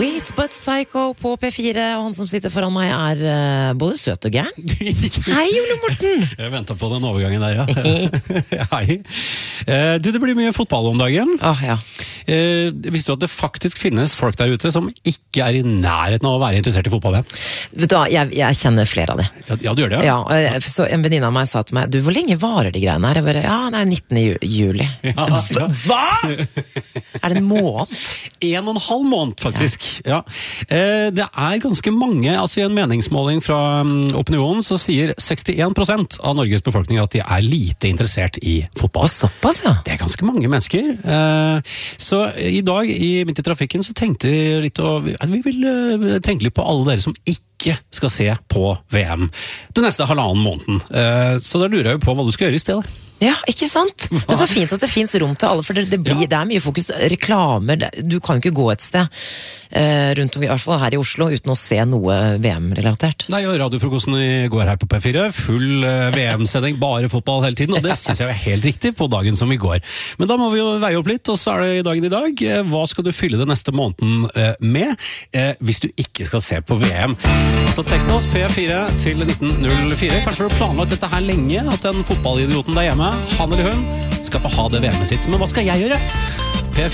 Sweet but psycho på P4, og han som sitter foran meg både søt og gæren. Hei, Ole Morten! Jeg ventet på den overgangen der, ja. Hei. Det blir mye fotball om dagen. Ja. Visste du at det faktisk finnes folk der ute som ikke er i nærheten av å være interessert i fotball? Vet du hva, jeg kjenner flere av det. Ja, du gjør det, ja? Ja, så en venninne av meg sa til meg, du, hvor lenge varer de greiene her? Jeg bare, det er 19. juli. Ja. Hva? Er det en måned? 1,5 måned, faktisk. Ja. Det er ganske mange, altså i en meningsmåling fra Opinionen, så sier 61% av Norges befolkning at de er lite interessert i fotball. Og såpass, ja. Det er ganske mange mennesker. Så i dag, midt i trafikken, så tenkte vi litt, vi vil tenke litt på alle dere som ikke skal se på VM den neste halvannen måneden. Så da lurer jeg jo på hva du skal gjøre i stedet. Ja, ikke sant? Men så fint at det finnes rom til alle, for det er mye fokus, reklamer, du kan jo ikke gå et sted rundt om, i hvert fall her i Oslo, uten å se noe VM-relatert. Nei, og radiofrokosten går her på P4, full VM-sending, bare fotball hele tiden, og det synes jeg er helt riktig på dagen som i går. Men da må vi jo veie opp litt, og så er det dagen i dag. Hva skal du fylle det neste måneden med, hvis du ikke skal se på VM? Så tekst oss P4 til 1904. Kanskje du planlagt dette her lenge, at den fotballidioten der hjemme, han eller hun, skal få ha det VM-et sitt. Men hva skal jeg gjøre?